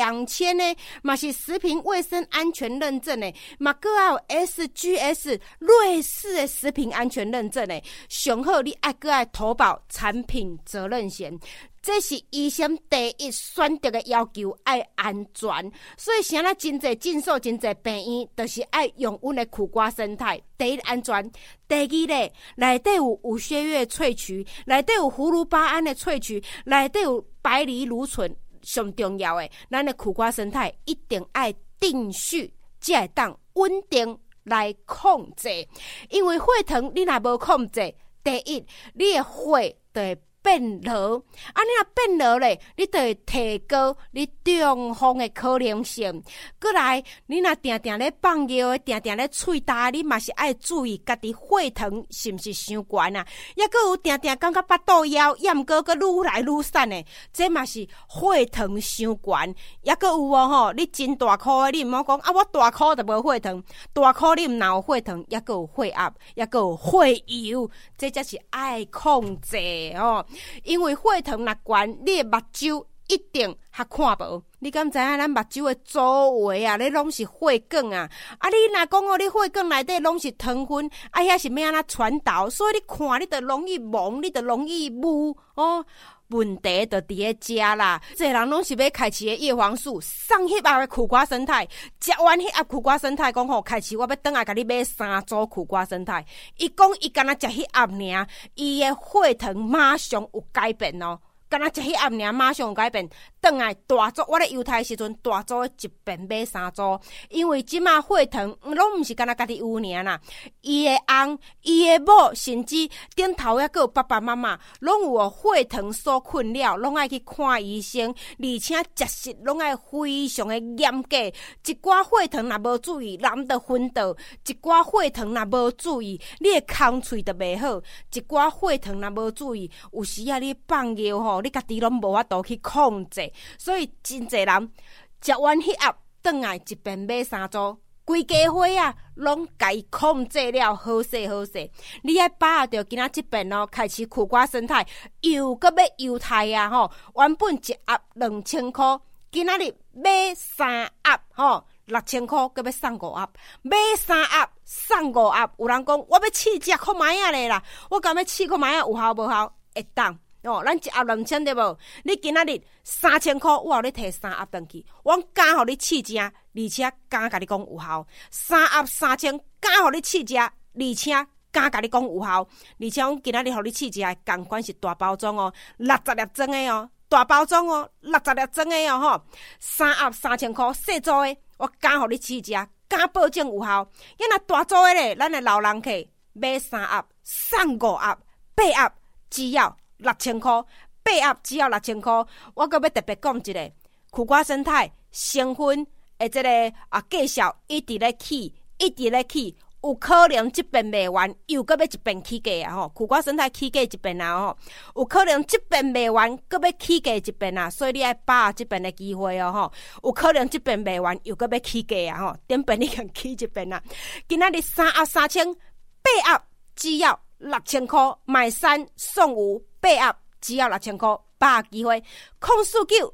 2000呢，嘛是食品卫生安全认证的，嘛还有 SGS 瑞士的食品安全认证的。上好你还要投保产品责任险。这是医生第一选择的要求，爱安全。所以现在真侪诊所、真侪病院，就是爱用阮的苦瓜生态。第一安全，第二咧，内底有五血月萃取，内底有葫芦巴胺的萃取，内底有白藜芦醇。上重要的，咱的苦瓜生态一定爱定序，才会当稳定来控制。因为血糖你若无控制，第一，你的血就会变弱，你若变弱咧，你就会提高你中风的可能性。过来，你若定定咧放药的，定定咧喙焦，你嘛是爱注意家己血糖是毋是伤悬啊？也阁有定定感觉腹肚枵，也毋过愈来愈瘦的，这嘛是血糖伤悬。也阁有吼，你真大颗的，你毋好讲我大颗就无血糖，大颗你毋若有血糖，也阁有血压，也阁有血油，这才是爱控制哦。因为血糖若悬，你的目睭一定较看无。你敢知影咱目睭的周围啊，咧拢是血管啊！你若讲你血管内底拢是糖分，遐是要安怎传导？所以你看，你就容易蒙，你就容易雾哦。问题就伫咧遮啦，这人拢是要开饲的叶黄素，送迄盒的苦瓜生态，食完迄盒苦瓜生态，讲吼开饲我要转来甲你买3组苦瓜生态。伊讲伊敢若食迄盒尔，伊的血糖马上有改变哦。敢若食迄盒尔，马上有改变。转来大组，我咧犹太时阵大组的一遍买3组，因为即马血糖拢毋是敢若家己有尔啦，伊的翁、伊的某，甚至顶头还佫有爸爸妈妈，拢有血糖所困扰，拢爱去看医生，而且食食拢爱非常的严格。一寡血糖若无注意，人就昏倒；一寡血糖若无注意，你的空喙就袂好；一寡血糖若无注意，有时啊你放药吼，你家己拢无法度去控制。所以真侪人食完迄盒，转来一遍买3组，规家伙啊，拢家控制了，好势好势。你爱把握着今仔这边哦，开始苦瓜生态又搁要犹太啊吼，原本一盒2000块，今仔日买3盒吼，6000块，搁要送5盒，买3盒送5盒。有人讲我要试食看卖啊咧啦，我敢要试看卖啊有效无效？会当。咱一盒2000对无？你今仔日3000块，我互你摕3盒回去，我敢互你试食，而且敢甲你讲有效。3盒3000，敢互你试食，而且敢甲你讲有效。而且我今仔日互你试食，同款是大包装哦，60粒装的哦，大包装哦，60粒装的哦吼。3盒3000块，细组的，我敢互你试食，敢保证有效。若大组的咧，咱的老人客买3盒送5盒，8盒只要6000块，8盒只要6000块。我阁要特别讲一个，苦瓜生态成分的这个介绍一直咧起，一直咧起，有可能这边卖完，又阁要一边起价啊吼！苦瓜生态起价一边啊吼，有可能这边卖完，阁要起价一边啊，所以你爱把握这边的机会哦吼！有可能这边卖完，又阁要起价啊吼，点边你肯起一边啊！今仔日3盒3000，8盒只要6000块，买3送5。8盒只要6000块，把握机会，04925123445，04925123445，